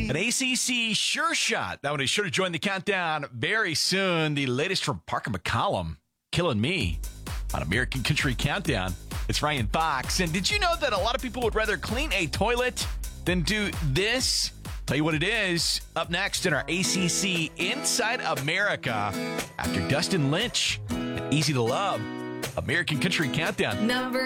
An ACC sure shot. That one is sure to join the countdown very soon. The latest from Parker McCollum, Killing Me, on American Country Countdown. It's Ryan Fox. And did you know that a lot of people would rather clean a toilet than do this? Tell you what it is up next in our ACC Inside America after Dustin Lynch and Easy to Love. American Country Countdown. Number